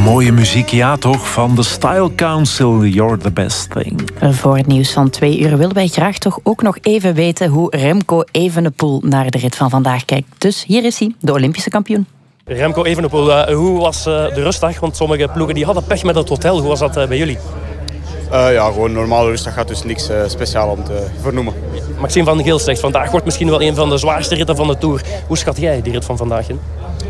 Mooie muziek, ja toch, van de Style Council, You're the Best Thing. Voor het nieuws van 2 uur willen wij graag toch ook nog even weten hoe Remco Evenepoel naar de rit van vandaag kijkt. Dus hier is hij, de Olympische kampioen. Remco Evenepoel, hoe was de rustdag? Want sommige ploegen die hadden pech met het hotel. Hoe was dat bij jullie? Ja, gewoon een normale rustdag gaat, dus niks speciaal om te vernoemen. Maxime van Geel zegt, vandaag wordt misschien wel een van de zwaarste ritten van de Tour. Hoe schat jij die rit van vandaag in?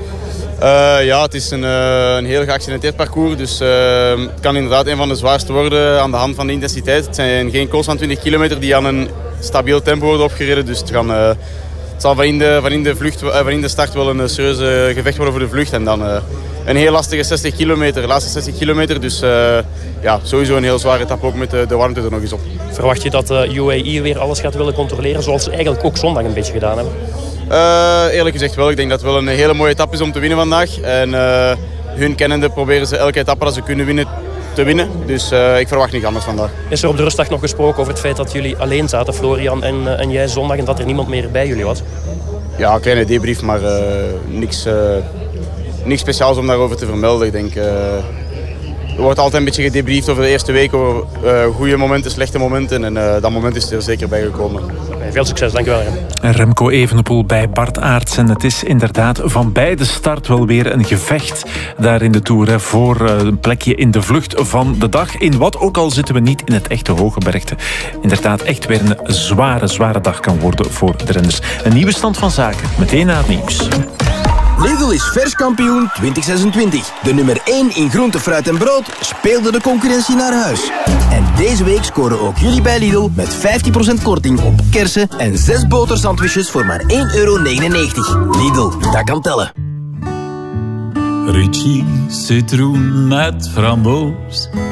Ja, het is een heel geaccidenteerd parcours, dus het kan inderdaad een van de zwaarste worden aan de hand van de intensiteit. Het zijn geen kools van 20 kilometer die aan een stabiel tempo worden opgereden, dus het zal van in de start wel een serieuze gevecht worden voor de vlucht en dan een heel lastige 60 kilometer, laatste 60 kilometer, dus ja, sowieso een heel zware etappe ook met de warmte er nog eens op. Verwacht je dat UAE weer alles gaat willen controleren, zoals ze eigenlijk ook zondag een beetje gedaan hebben? Eerlijk gezegd wel. Ik denk dat het wel een hele mooie etappe is om te winnen vandaag. En hun kennende proberen ze elke etappe dat ze kunnen winnen, te winnen. Dus ik verwacht niks anders vandaag. Is er op de rustdag nog gesproken over het feit dat jullie alleen zaten, Florian en jij zondag, en dat er niemand meer bij jullie was? Ja, een kleine debrief, maar niks speciaals om daarover te vermelden. Ik denk, er wordt altijd een beetje gedebriefd over de eerste week, over goede momenten, slechte momenten. En dat moment is er zeker bij gekomen. Veel succes, dankjewel. Remco Evenepoel bij Bart Aertsen. Het is inderdaad van bij de start wel weer een gevecht daar in de Tour voor een plekje in de vlucht van de dag. In wat ook al zitten we niet in het echte Hogebergte. Inderdaad echt weer een zware dag kan worden voor de renners. Een nieuwe stand van zaken, meteen na het nieuws. Lidl is verskampioen 2026. De nummer 1 in groente, fruit en brood speelde de concurrentie naar huis. En deze week scoren ook jullie bij Lidl met 15% korting op kersen en 6 botersandwiches voor maar €1,99. Lidl, dat kan tellen. Ricci, citroen met framboos.